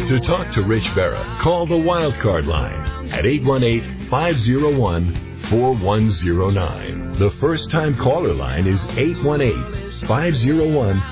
To talk to Rich Berra, call the Wildcard line at 818-501-4109. The first-time caller line is 818-501-4109.